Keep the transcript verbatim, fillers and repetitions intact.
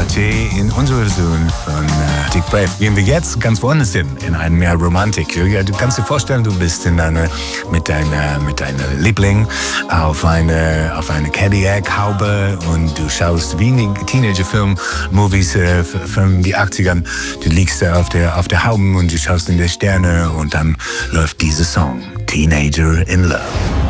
T in unserer Version von äh, Dick Brave. Gehen wir jetzt ganz woanders hin, in eine mehr Romantik. Ja, du kannst dir vorstellen, du bist in eine, mit deiner mit deiner Liebling auf eine auf eine Cadillac-Haube und du schaust wie Teenager-Film-Movies äh, von den achtzigern. Du liegst da auf der auf der Haube und du schaust in die Sterne und dann läuft dieser Song, Teenager in Love.